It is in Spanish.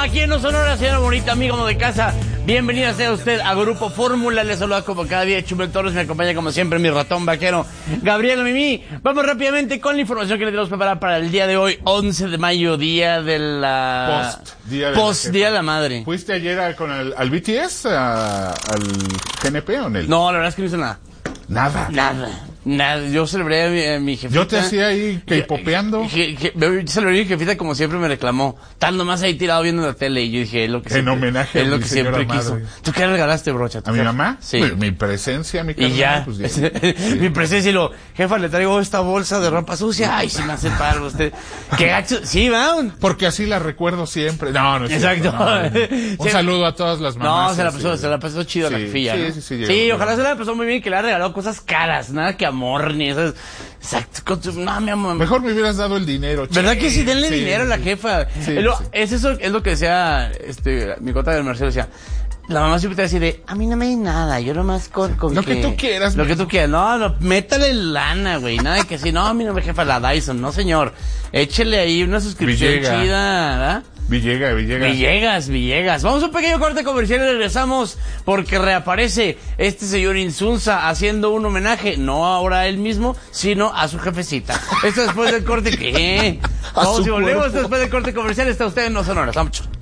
aquí en No Sonora, señora bonita, amigo de casa. Bienvenida sea usted a Grupo Fórmula. Les saluda como cada día Chumel Torres. Me acompaña como siempre mi ratón vaquero, Gabriel Mimi. Vamos rápidamente con la información que le tenemos preparada para el día de hoy, 11 de mayo, día de la... Día de la madre. ¿Fuiste ayer al BTS, al GNP o no? No, la verdad es que no hice nada. Nada, yo celebré a mi jefita. Yo te hacía ahí K-popeando. Celebré a mi jefita como siempre me reclamó. Estando más ahí tirado viendo la tele y yo dije, es lo que en homenaje a es lo mi que siempre señora quiso. madre. ¿Tú qué le regalaste, brocha? ¿A mi mamá? Sí. Mi presencia, mi carnal. Y ya, pues, sí. Mi presencia y lo, jefa, le traigo esta bolsa de ropa sucia. Ay, si me hace paro usted. Qué gacho. Sí, va. Porque así la recuerdo siempre. No es exacto. Cierto, no. Un saludo a todas las mamás. No, se la pasó chido la jefilla. Sí, sí, ojalá se la pasó muy bien, que le ha regalado cosas caras, nada que amor ni esas. Exacto, no, mi amor. Mejor me hubieras dado el dinero. ¿Verdad que sí? Denle dinero a la jefa. Es lo que decía, mi cota del Marcelo decía. La mamá siempre te decía de, a mí no me di nada, yo nomás con lo que tú quieras. Lo que tú quieras. No, métale lana, güey. Nada de que sí, no, a mí no me jefa la Dyson. No, señor. Échele ahí una suscripción chida, ¿verdad? Villegas. Vamos a un pequeño corte comercial y regresamos porque reaparece este señor Insunza haciendo un homenaje, no ahora a él mismo, sino a su jefecita. Esto después del corte, ¿qué? Vamos y volvemos después del corte comercial. Está usted en No Sonora. Vamos.